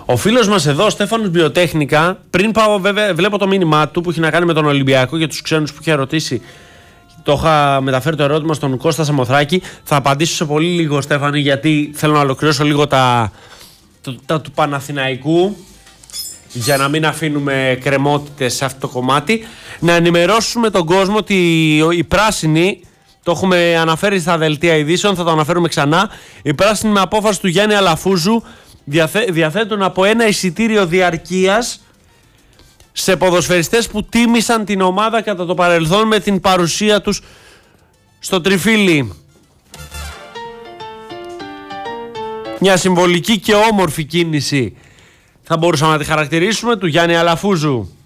Ο φίλος μας εδώ, Στέφανος Βιοτέχνικα, πριν πάω βέβαια, βλέπω το μήνυμά του που έχει να κάνει με τον Ολυμπιακό για τους ξένους που είχε ρωτήσει. Το είχα μεταφέρει το ερώτημα στον Κώστα Σαμοθράκη. Θα απαντήσω σε πολύ λίγο, Στέφανη, γιατί θέλω να ολοκληρώσω λίγο τα του Παναθηναϊκού, για να μην αφήνουμε κρεμότητες σε αυτό το κομμάτι. Να ενημερώσουμε τον κόσμο ότι οι πράσινοι, το έχουμε αναφέρει στα δελτία ειδήσεων, θα το αναφέρουμε ξανά. Οι πράσινοι με απόφαση του Γιάννη Αλαφούζου διαθέτουν από ένα εισιτήριο διαρκείας σε ποδοσφαιριστές που τίμησαν την ομάδα κατά το παρελθόν με την παρουσία τους στο Τριφύλι. Μια συμβολική και όμορφη κίνηση θα μπορούσαμε να τη χαρακτηρίσουμε, του Γιάννη Αλαφούζου.